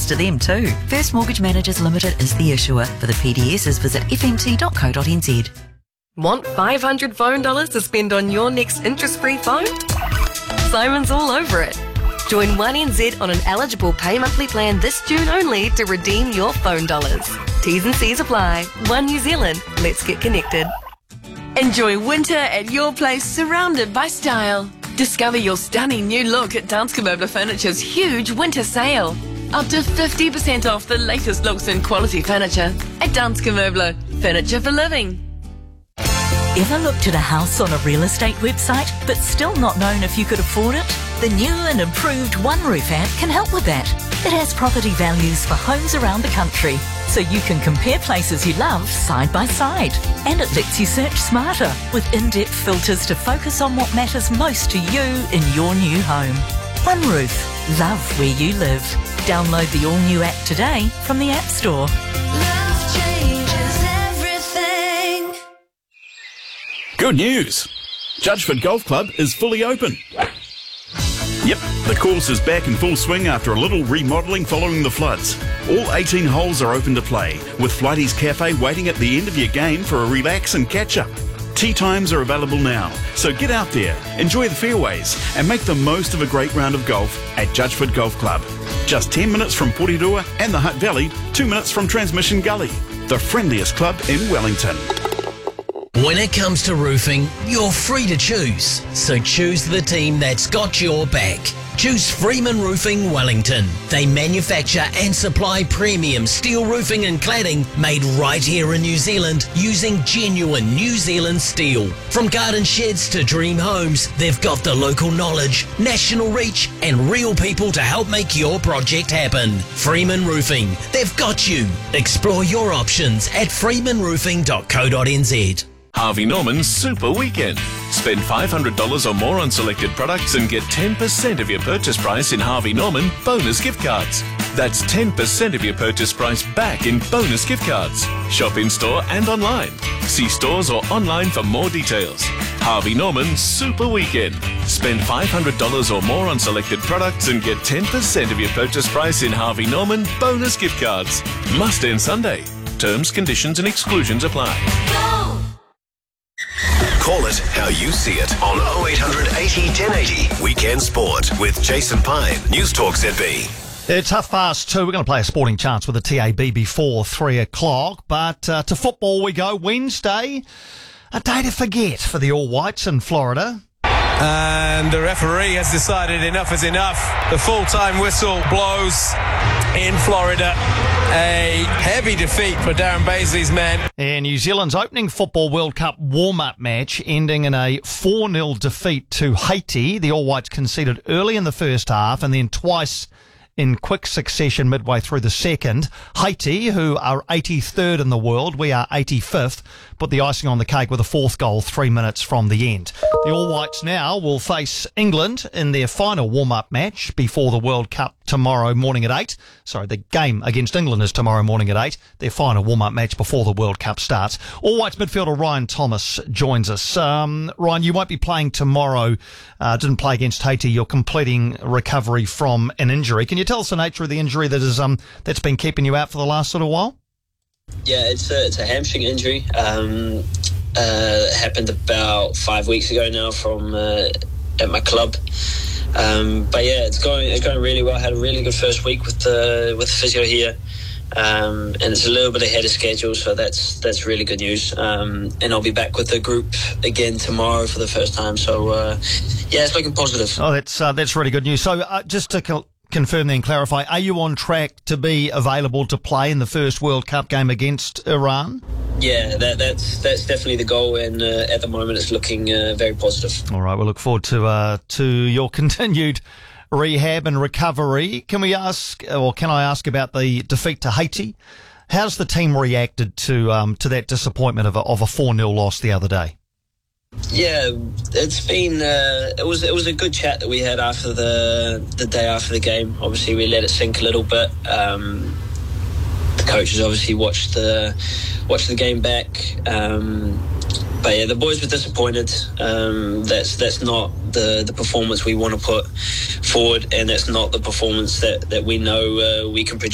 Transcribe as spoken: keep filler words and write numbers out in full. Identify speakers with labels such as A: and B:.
A: to them too. First Mortgage Managers Limited is the issuer. For the P D Ss, visit f m t dot co dot n z.
B: Want five hundred phone dollars to spend on your next interest-free phone? Simon's all over it. Join one N Z on an eligible pay monthly plan this June only to redeem your phone dollars. T's and C's apply. One New Zealand. Let's get connected.
C: Enjoy winter at your place, surrounded by style. Discover your stunning new look at Danske Møbler Furniture's huge winter sale. Up to fifty percent off the latest looks and quality furniture at Danske Møbler. Furniture for living.
A: Ever looked at a house on a real estate website but still not known if you could afford it? The new and improved OneRoof app can help with that. It has property values for homes around the country, so you can compare places you love side by side. And it lets you search smarter with in-depth filters to focus on what matters most to you in your new home. OneRoof. Love where you live. Download the all-new app today from the App Store.
D: Love changes everything.
E: Good news! Judgeford Golf Club is fully open. Yep, the course is back in full swing after a little remodelling following the floods. All eighteen holes are open to play, with Flighty's Cafe waiting at the end of your game for a relax and catch-up. Tea times are available now, so get out there, enjoy the fairways, and make the most of a great round of golf at Judgeford Golf Club. Just ten minutes from Porirua and the Hutt Valley, two minutes from Transmission Gully. The friendliest club in Wellington.
F: When it comes to roofing, you're free to choose. So choose the team that's got your back. Choose Freeman Roofing Wellington. They manufacture and supply premium steel roofing and cladding made right here in New Zealand using genuine New Zealand steel. From garden sheds to dream homes, they've got the local knowledge, national reach and real people to help make your project happen. Freeman Roofing. They've got you. Explore your options at freeman roofing dot co dot n z.
G: Harvey Norman's Super Weekend. Spend five hundred dollars or more on selected products and get ten percent of your purchase price in Harvey Norman bonus gift cards. That's ten percent of your purchase price back in bonus gift cards. Shop in store and online. See stores or online for more details. Harvey Norman Super Weekend. Spend five hundred dollars or more on selected products and get ten percent of your purchase price in Harvey Norman bonus gift cards. Must end Sunday. Terms, conditions and exclusions apply.
D: Go!
H: Call it how you see it on oh eight hundred eighty ten eighty. Weekend Sport with Jason Pine. News Talk Z B.
I: It's half past two. We're going to play a sporting chance with the T A B before three o'clock. But uh, to football we go. Wednesday, a day to forget for the All Whites in Florida.
J: And the referee has decided enough is enough. The full-time whistle blows in Florida. A heavy defeat for Darren Baisley's men.
I: And New Zealand's opening Football World Cup warm-up match ending in a four nil defeat to Haiti. The All Whites conceded early in the first half and then twice in quick succession midway through the second. Haiti, who are eighty-third in the world, we are eighty-fifth, put the icing on the cake with a fourth goal three minutes from the end. The All Whites now will face England in their final warm-up match before the World Cup tomorrow morning at eight. Sorry, the game against England is tomorrow morning at eight. Their final warm-up match before the World Cup starts. All Whites midfielder Ryan Thomas joins us. Um, Ryan, you won't be playing tomorrow. Uh, didn't play against Haiti. You're completing recovery from an injury. Can you tell us the nature of the injury that is um that's been keeping you out for the last little while?
K: Yeah, it's a, it's a hamstring injury. Um, uh, it happened about five weeks ago now from uh, at my club. Um, but yeah, it's going it's going really well. I had a really good first week with the with the physio here, um, and it's a little bit ahead of schedule, so that's that's really good news. Um, and I'll be back with the group again tomorrow for the first time. So uh, yeah, it's looking positive.
I: Oh, that's uh, that's really good news. So uh, just to co- confirm then, clarify, are you on track to be available to play in the first World Cup game against Iran?
K: Yeah, that, that's that's definitely the goal, and uh, at the moment it's looking uh, very positive.
I: All right, we'll look forward to uh, to your continued rehab and recovery. Can we ask, or can I ask about the defeat to Haiti? How's the team reacted to um, to that disappointment of a, of a four nil loss the other day?
K: Yeah, it's been uh, it was it was a good chat that we had after the the day after the game. Obviously, we let it sink a little bit. Um, the coaches obviously watched the watched the game back. Um, but yeah, the boys were disappointed. Um, that's that's not the, the performance we want to put forward, and that's not the performance that, that we know uh, we can produce.